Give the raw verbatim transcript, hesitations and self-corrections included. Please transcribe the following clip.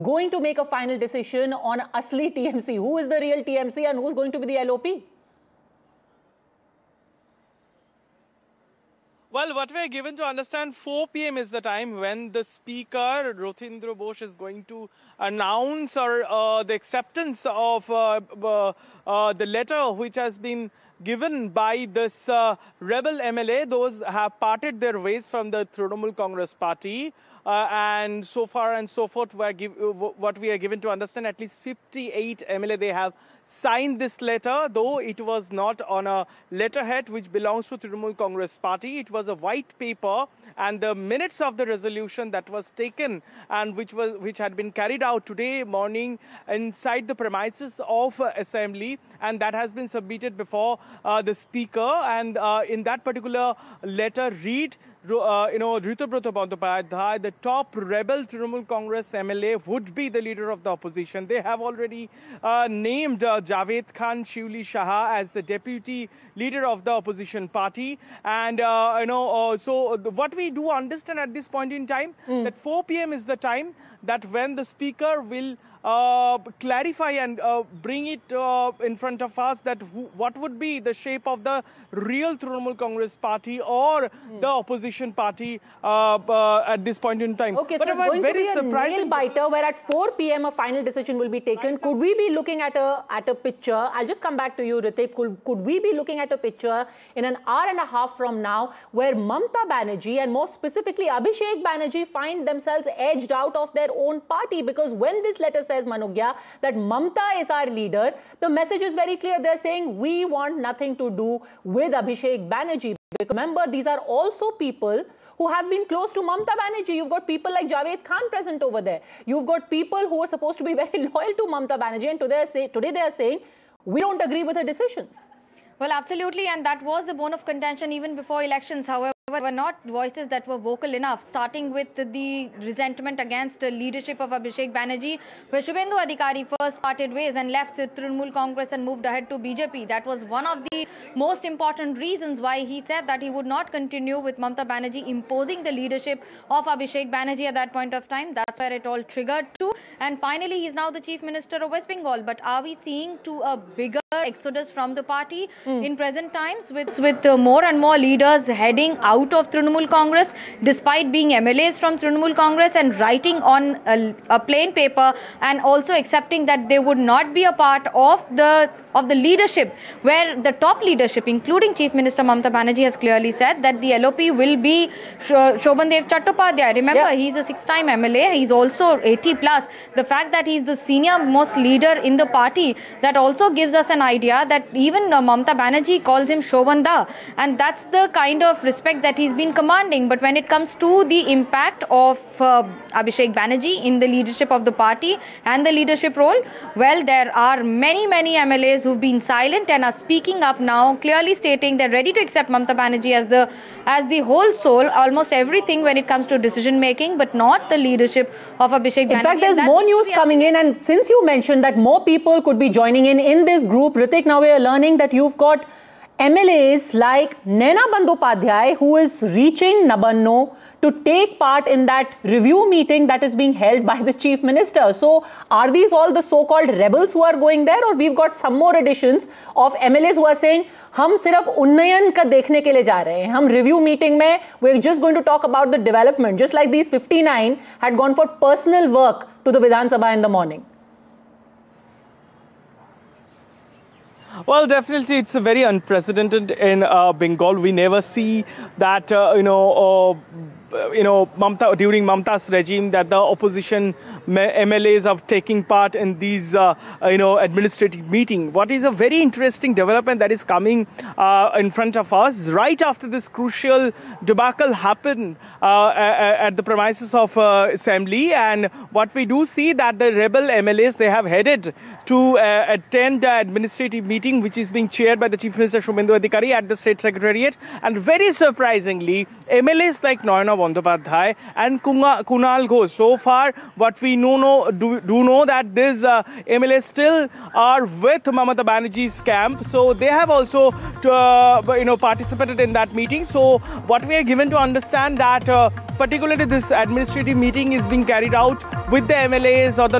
going to make a final decision on Asli T M C? Who is the real T M C and who's going to be the L O P? Well, what we are given to understand, four P M is the time when the Speaker, Rothendra Bose, is going to announce or uh, the acceptance of uh, uh, uh, the letter which has been given by this uh, rebel M L A. Those have parted their ways from the Trinamool Congress party. Uh, and so far and so forth, we are give, uh, what we are given to understand, at least fifty-eight M L A, they have signed this letter, though it was not on a letterhead which belongs to Trinamool Congress party. It was a white paper, and the minutes of the resolution that was taken and which was which had been carried out today morning inside the premises of uh, assembly, and that has been submitted before uh, the speaker. And uh, in that particular letter, read. Uh, you know, Ritubrata Bandyopadhyay, the top rebel Trinamool Congress M L A, would be the leader of the opposition. They have already uh, named uh, Javed Khan Shivli Shaha as the deputy leader of the opposition party. And, uh, you know, uh, so what we do understand at this point in time, mm. that four P M is the time that when the speaker will Uh, clarify and uh, bring it uh, in front of us that who, what would be the shape of the real Trinamool Congress party or mm. the opposition party uh, uh, at this point in time. Okay, but so it's going very to be a nail-biter where at four P M a final decision will be taken. Could we be looking at a at a picture? I'll just come back to you, Ritik. Could, could we be looking at a picture in an hour and a half from now where Mamata Banerjee and more specifically Abhishek Banerjee find themselves edged out of their own party? Because when this letter says, Manogya, that Mamata is our leader, the message is very clear. They're saying we want nothing to do with Abhishek Banerjee. Because remember, these are also people who have been close to Mamata Banerjee. You've got people like Javed Khan present over there. You've got people who are supposed to be very loyal to Mamata Banerjee, and today, say, today they are saying we don't agree with her decisions. Well, absolutely, and that was the bone of contention even before elections. However, were not voices that were vocal enough, starting with the resentment against the leadership of Abhishek Banerjee, where Shubhendu Adhikari first parted ways and left Trinamool Congress and moved ahead to B J P. That was one of the most important reasons why he said that he would not continue with Mamata Banerjee imposing the leadership of Abhishek Banerjee at that point of time. That's where it all triggered to. And finally, he's now the Chief Minister of West Bengal. But are we seeing to a bigger exodus from the party mm. in present times, with, with uh, more and more leaders heading out of Trinamool Congress, despite being M L As from Trinamool Congress and writing on a, a plain paper and also accepting that they would not be a part of the of the leadership, where the top leadership, including Chief Minister Mamata Banerjee, has clearly said that the L O P will be Shobhandev Chattopadhyay. Remember, yeah. he's a six-time M L A. He's also eighty plus. The fact that he's the senior most leader in the party, that also gives us an idea that even uh, Mamata Banerjee calls him Shobhanda, and that's the kind of respect that he's been commanding. But when it comes to the impact of uh, Abhishek Banerjee in the leadership of the party and the leadership role, well, there are many, many M L As who've been silent and are speaking up now, clearly stating they're ready to accept Mamata Banerjee as the as the whole soul, almost everything when it comes to decision making, but not the leadership of Abhishek Banerjee. In fact, there's more news coming in, and since you mentioned that more people could be joining in in this group, Ritik, now we are learning that you've got M L As like Naina Bandyopadhyay, who is reaching Nabanno to take part in that review meeting that is being held by the Chief Minister. So are these all the so-called rebels who are going there, or we've got some more additions of M L As who are saying, hum sirf unnayan ka dekhne ke liye ja rahe hain. Hum review meeting mein, we're just going to talk about the development, just like these fifty-nine had gone for personal work to the Vidhan Sabha in the morning. Well, definitely, it's very unprecedented in uh, Bengal. We never see that, uh, you know, uh, you know, Mamata, during Mamata's regime, that the opposition M L As are taking part in these, uh, you know, administrative meeting. What is a very interesting development that is coming uh, in front of us right after this crucial debacle happened uh, at the premises of uh, assembly, and what we do see that the rebel M L As, they have headed to uh, attend the administrative meeting which is being chaired by the Chief Minister Shubhendu Adhikari at the State Secretariat, and very surprisingly M L As like Naina Bandyopadhyay and Kunal Ghosh, so far what we we know, know do, do know that these uh, M L As still are with Mamata Banerjee's camp. So they have also to, uh, you know, participated in that meeting. So what we are given to understand that uh, particularly this administrative meeting is being carried out with the M L As or the